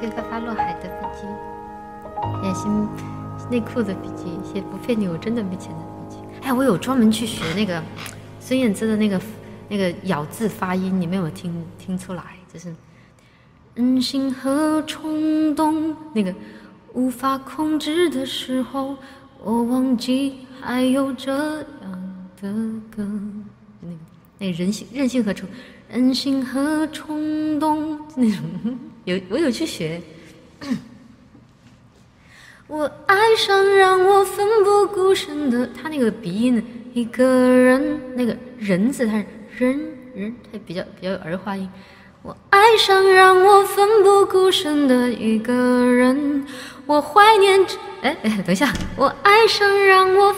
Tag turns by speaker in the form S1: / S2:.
S1: 谢发发落海的飞机，谢谢新内裤的笔记，谢谢不骗你我真的没钱的笔记。哎，我有专门去学那个孙燕姿的那个咬字发音，你们有没有听出来？就是任性和冲动，那个无法控制的时候，我忘记还有这样的歌。那个任性和冲动那种，我有去学。我爱上让我奋不顾身的，他那个鼻音一个人，那个人字他是人，他比较儿化音。我爱上让我奋不顾身的一个人，我怀念。等一下，我爱上让我